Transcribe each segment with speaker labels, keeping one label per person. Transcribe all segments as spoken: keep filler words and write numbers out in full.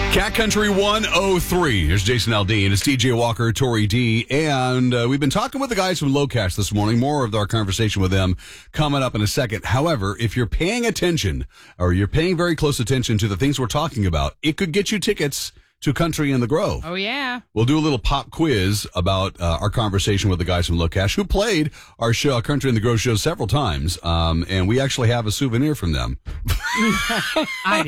Speaker 1: Cat Country one oh three. Here's Jason Aldean. It's D J Walker, Tori D. And uh, we've been talking with the guys from Locash this morning. More of our conversation with them coming up in a second. However, if you're paying attention or you're paying very close attention to the things we're talking about, it could get you tickets to Country in the Grove.
Speaker 2: Oh, yeah.
Speaker 1: We'll do a little pop quiz about uh, our conversation with the guys from Locash who played our show, Country in the Grove show several times. Um, and we actually have a souvenir from them.
Speaker 2: I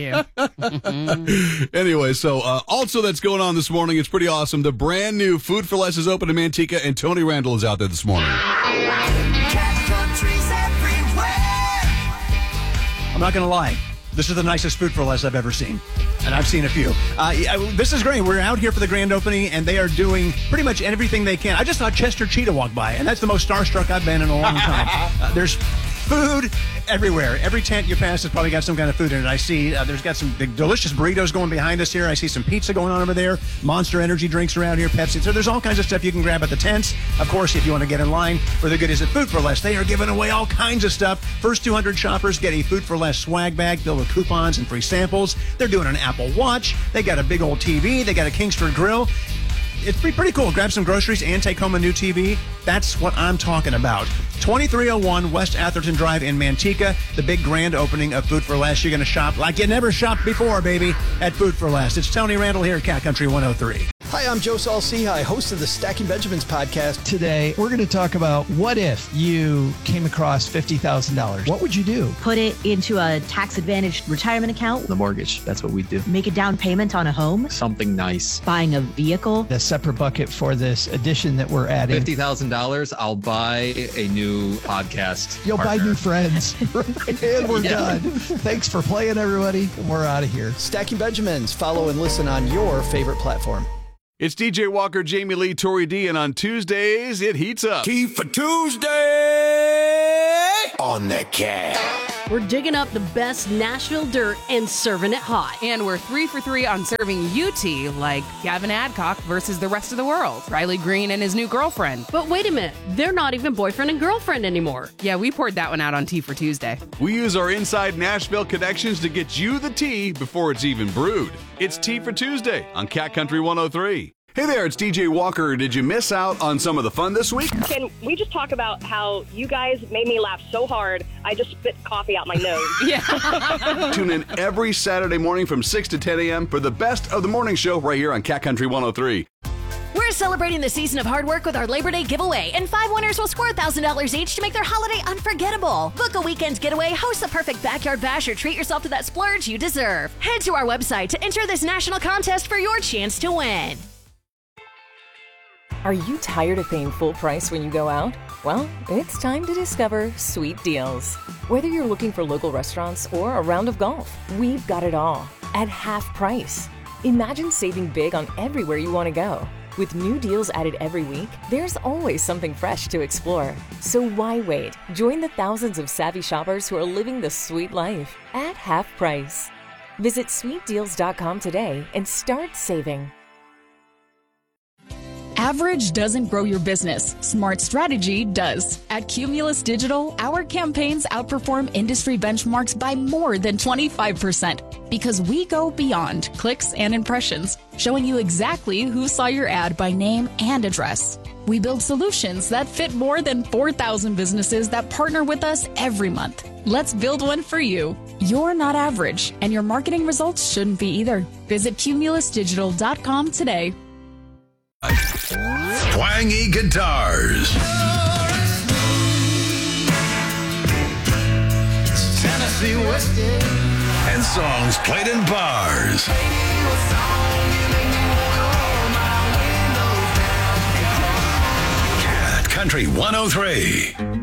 Speaker 2: do.
Speaker 1: Anyway, so uh, also that's going on this morning. It's pretty awesome. The brand new Food for Less is open in Manteca, and Tony Randall is out there this morning.
Speaker 3: Cat Country's everywhere.
Speaker 4: I'm not going to lie. This is the nicest Food for Less I've ever seen, and I've seen a few. Uh, yeah, this is great. We're out here for the grand opening, and they are doing pretty much everything they can. I just saw Chester Cheetah walk by, and that's the most starstruck I've been in a long time. Uh, there's food everywhere. Every tent you pass has probably got some kind of food in it. I see uh, there's got some big, delicious burritos going behind us here. I see some pizza going on over there. Monster energy drinks around here, Pepsi. So there's all kinds of stuff you can grab at the tents. Of course, if you want to get in line for the goodies at Food for Less, they are giving away all kinds of stuff. First two hundred shoppers get a Food for Less swag bag filled with coupons and free samples. They're doing an Apple Watch. They got a big old T V. They got a Kingsford grill. It's pretty, pretty cool. Grab some groceries and take home a new T V. That's what I'm talking about. twenty-three oh one West Atherton Drive in Manteca. The big grand opening of Food for Less. You're going to shop like you never shopped before, baby, at Food for Less. It's Tony Randall here at Cat Country one oh three.
Speaker 5: Hi, I'm Joe Saul-Sehy, host of the Stacking Benjamins podcast.
Speaker 6: Today, we're going to talk about what if you came across fifty thousand dollars. What would you do?
Speaker 7: Put it into a tax-advantaged retirement account.
Speaker 8: The mortgage, that's what we do.
Speaker 7: Make a down payment on a home.
Speaker 8: Something nice.
Speaker 7: Buying a vehicle.
Speaker 6: A separate bucket for this addition that we're adding.
Speaker 8: fifty thousand dollars, I'll buy a new podcast
Speaker 6: You'll
Speaker 8: partner.
Speaker 6: buy new friends. And we're
Speaker 8: Yeah.
Speaker 6: done. Thanks for playing, everybody. And we're out of here.
Speaker 5: Stacking Benjamins. Follow and listen on your favorite platform.
Speaker 1: It's D J Walker, Jamie Lee, Tori D, and on Tuesdays, it heats up.
Speaker 3: Tea for Tuesday on the Cat.
Speaker 9: We're digging up the best Nashville dirt and serving it hot.
Speaker 2: And we're three for three on serving you tea, like Gavin Adcock versus the rest of the world, Riley Green and his new girlfriend.
Speaker 9: But wait a minute, they're not even boyfriend and girlfriend anymore.
Speaker 2: Yeah, we poured that one out on Tea for Tuesday.
Speaker 1: We use our inside Nashville connections to get you the tea before it's even brewed. It's Tea for Tuesday on Cat Country one oh three. Hey there, it's D J Walker. Did you miss out on some of the fun this week?
Speaker 10: Can we just talk about how you guys made me laugh so hard, I just spit coffee out my nose?
Speaker 2: Yeah.
Speaker 1: Tune in every Saturday morning from six to ten a.m. for the best of the morning show right here on Cat Country one oh three.
Speaker 11: We're celebrating the season of hard work with our Labor Day giveaway, and five winners will score one thousand dollars each to make their holiday unforgettable. Book a weekend getaway, host a perfect backyard bash, or treat yourself to that splurge you deserve. Head to our website to enter this national contest for your chance to win.
Speaker 12: Are you tired of paying full price when you go out? Well, it's time to discover Sweet Deals. Whether you're looking for local restaurants or a round of golf, we've got it all at half price. Imagine saving big on everywhere you want to go. With new deals added every week, there's always something fresh to explore. So why wait? Join the thousands of savvy shoppers who are living the sweet life at half price. Visit sweet deals dot com today and start saving.
Speaker 13: Average doesn't grow your business. Smart strategy does. At Cumulus Digital, our campaigns outperform industry benchmarks by more than twenty-five percent because we go beyond clicks and impressions, showing you exactly who saw your ad by name and address. We build solutions that fit more than four thousand businesses that partner with us every month. Let's build one for you. You're not average, and your marketing results shouldn't be either. Visit cumulus digital dot com today.
Speaker 14: Twangy guitars.
Speaker 3: Tennessee whiskey.
Speaker 14: And songs played in bars. Cat Country one oh three.